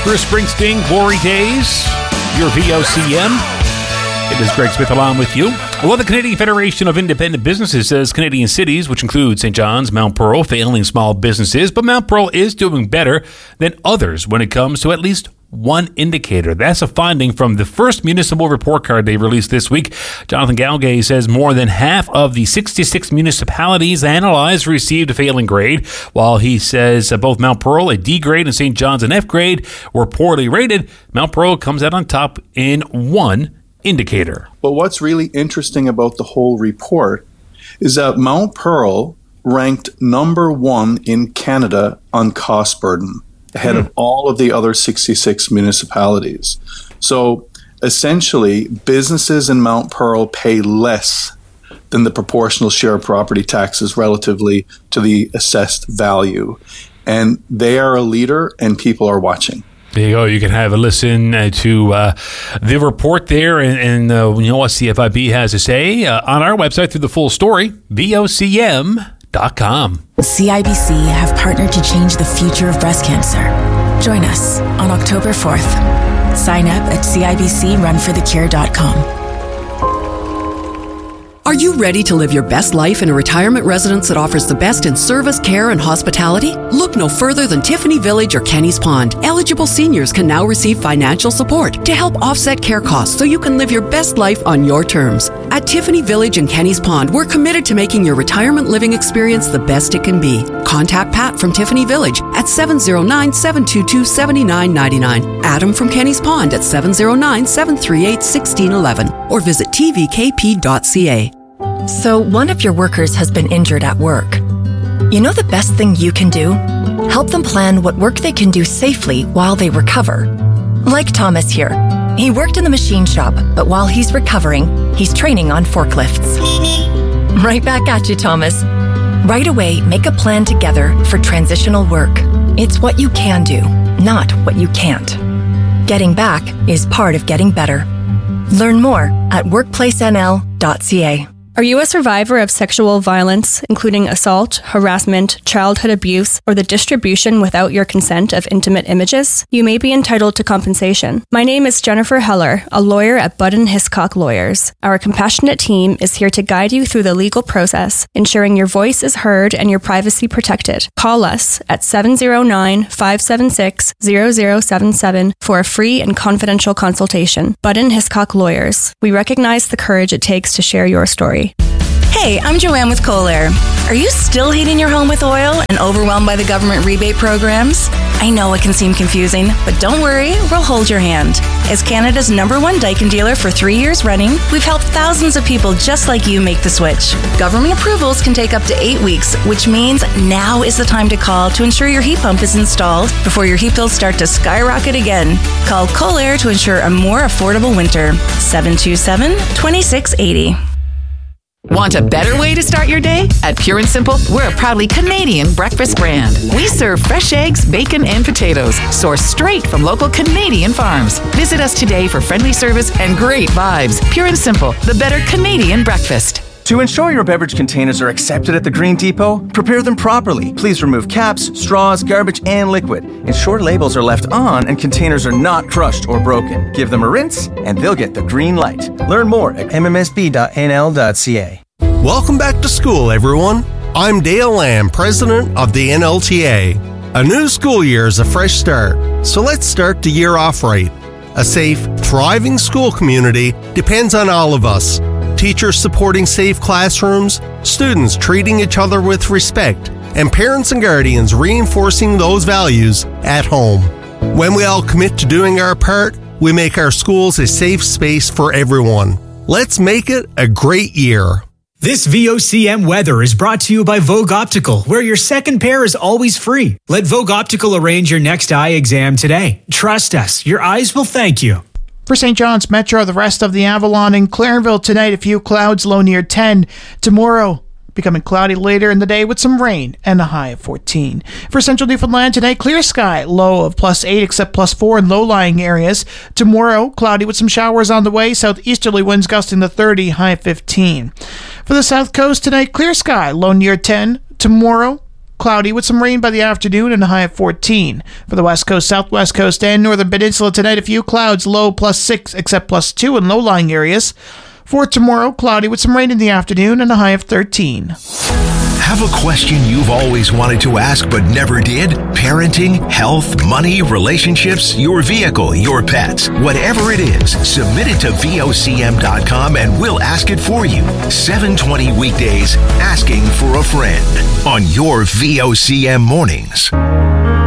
Bruce Springsteen, Glory Days, your VOCM. It is Greg Smith along with you. Well, the Canadian Federation of Independent Businesses says Canadian cities, which include St. John's, Mount Pearl, failing small businesses, but Mount Pearl is doing better than others when it comes to at least one indicator. That's a finding from the first municipal report card they released this week. Jonathan Galgay says more than half of the 66 municipalities analyzed received a failing grade, while he says both Mount Pearl, a D grade, and St. John's, an F grade, were poorly rated. Mount Pearl comes out on top in one indicator. But what's really interesting about the whole report is that Mount Pearl ranked number 1 in Canada on cost burden, ahead of all of the other 66 municipalities. So essentially, businesses in Mount Pearl pay less than the proportional share of property taxes relatively to the assessed value. And they are a leader, and people are watching. There you go. You can have a listen to the report there and you know what CFIB has to say on our website through the full story, vocm.com. CIBC have partnered to change the future of breast cancer. Join us on October 4th. Sign up at CIBCRunforthecure.com. Are you ready to live your best life in a retirement residence that offers the best in service, care, and hospitality? Look no further than Tiffany Village or Kenny's Pond. Eligible seniors can now receive financial support to help offset care costs so you can live your best life on your terms. At Tiffany Village and Kenny's Pond, we're committed to making your retirement living experience the best it can be. Contact Pat from Tiffany Village at 709-722-7999. Adam from Kenny's Pond at 709-738-1611 or visit tvkp.ca. So one of your workers has been injured at work. You know the best thing you can do? Help them plan what work they can do safely while they recover. Like Thomas here. He worked in the machine shop, but while he's recovering, he's training on forklifts. Right back at you, Thomas. Right away, make a plan together for transitional work. It's what you can do, not what you can't. Getting back is part of getting better. Learn more at workplacenl.ca. Are you a survivor of sexual violence, including assault, harassment, childhood abuse, or the distribution without your consent of intimate images? You may be entitled to compensation. My name is Jennifer Heller, a lawyer at Budden Hiscock Lawyers. Our compassionate team is here to guide you through the legal process, ensuring your voice is heard and your privacy protected. Call us at 709-576-0077 for a free and confidential consultation. Budden Hiscock Lawyers. We recognize the courage it takes to share your story. Hey, I'm Joanne with Kohler. Are you still heating your home with oil and overwhelmed by the government rebate programs? I know it can seem confusing, but don't worry, we'll hold your hand. As Canada's #1 Daikin dealer for 3 years running, we've helped thousands of people just like you make the switch. Government approvals can take up to 8 weeks, which means now is the time to call to ensure your heat pump is installed before your heat bills start to skyrocket again. Call Kohler to ensure a more affordable winter. 727-2680. Want a better way to start your day? At Pure and Simple, we're a proudly Canadian breakfast brand. We serve fresh eggs, bacon, and potatoes, sourced straight from local Canadian farms. Visit us today for friendly service and great vibes. Pure and Simple, the better Canadian breakfast. To ensure your beverage containers are accepted at the Green Depot, prepare them properly. Please remove caps, straws, garbage, and liquid. Ensure labels are left on and containers are not crushed or broken. Give them a rinse, and they'll get the green light. Learn more at mmsb.nl.ca. Welcome back to school, everyone. I'm Dale Lamb, president of the NLTA. A new school year is a fresh start, so let's start the year off right. A safe, thriving school community depends on all of us. Teachers supporting safe classrooms, students treating each other with respect, and parents and guardians reinforcing those values at home. When we all commit to doing our part, we make our schools a safe space for everyone. Let's make it a great year. This VOCM weather is brought to you by Vogue Optical, where your second pair is always free. Let Vogue Optical arrange your next eye exam today. Trust us, your eyes will thank you. For St. John's Metro, the rest of the Avalon and Clarenville tonight, a few clouds, low near 10. Tomorrow, becoming cloudy later in the day with some rain and a high of 14. For Central Newfoundland tonight, clear sky, low of +8 except +4 in low-lying areas. Tomorrow, cloudy with some showers on the way, southeasterly winds gusting to 30, high of 15. For the South Coast tonight, clear sky, low near 10. Tomorrow, cloudy with some rain by the afternoon and a high of 14. For the west coast, southwest coast, and northern peninsula tonight, a few clouds, low +6 except +2 in low-lying areas. For tomorrow, cloudy with some rain in the afternoon and a high of 13. Have a question you've always wanted to ask but never did? Parenting, health, money, relationships, your vehicle, your pets. Whatever it is, submit it to VOCM.com and we'll ask it for you. 7:20 weekdays, Asking for a Friend on your VOCM mornings.